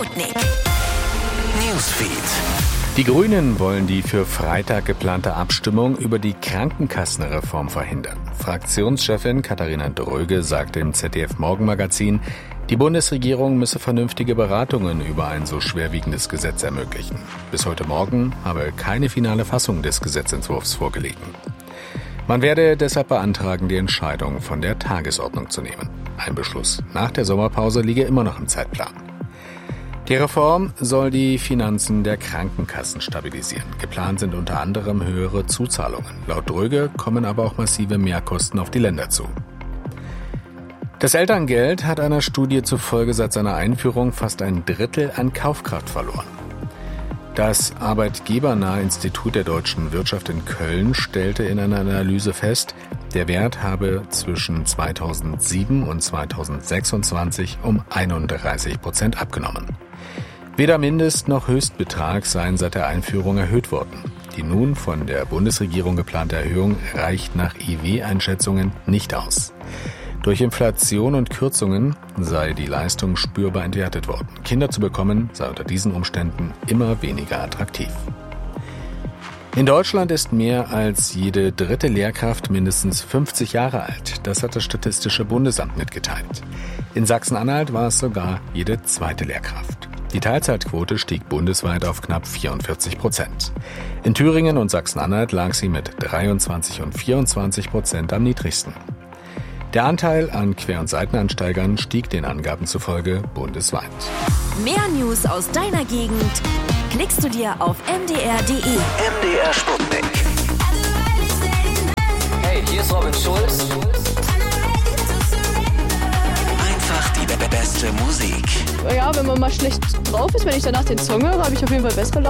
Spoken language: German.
Sputnik Newsfeed. Die Grünen wollen die für Freitag geplante Abstimmung über die Krankenkassenreform verhindern. Fraktionschefin Katharina Dröge sagte im ZDF-Morgenmagazin, die Bundesregierung müsse vernünftige Beratungen über ein so schwerwiegendes Gesetz ermöglichen. Bis heute Morgen habe keine finale Fassung des Gesetzentwurfs vorgelegen. Man werde deshalb beantragen, die Entscheidung von der Tagesordnung zu nehmen. Ein Beschluss nach der Sommerpause liege immer noch im Zeitplan. Die Reform soll die Finanzen der Krankenkassen stabilisieren. Geplant sind unter anderem höhere Zuzahlungen. Laut Dröge kommen aber auch massive Mehrkosten auf die Länder zu. Das Elterngeld hat einer Studie zufolge seit seiner Einführung fast ein Drittel an Kaufkraft verloren. Das arbeitgebernahe Institut der deutschen Wirtschaft in Köln stellte in einer Analyse fest, der Wert habe zwischen 2007 und 2026 um 31% abgenommen. Weder Mindest- noch Höchstbetrag seien seit der Einführung erhöht worden. Die nun von der Bundesregierung geplante Erhöhung reicht nach IW-Einschätzungen nicht aus. Durch Inflation und Kürzungen sei die Leistung spürbar entwertet worden. Kinder zu bekommen sei unter diesen Umständen immer weniger attraktiv. In Deutschland ist mehr als jede dritte Lehrkraft mindestens 50 Jahre alt. Das hat das Statistische Bundesamt mitgeteilt. In Sachsen-Anhalt war es sogar jede zweite Lehrkraft. Die Teilzeitquote stieg bundesweit auf knapp 44%. In Thüringen und Sachsen-Anhalt lag sie mit 23 und 24% am niedrigsten. Der Anteil an Quer- und Seitenansteigern stieg den Angaben zufolge bundesweit. Mehr News aus deiner Gegend klickst du dir auf mdr.de. MDR Sputnik. Hey, hier ist Robin Schulz. Einfach die beste Musik. Ja, wenn man mal schlecht drauf ist, wenn ich danach den Song höre, habe ich auf jeden Fall bessere Laune.